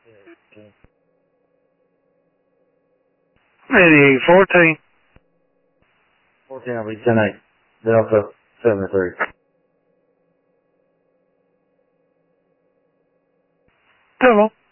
Maybe 14. 14, I'll be 10-8. Delta 73. Hello.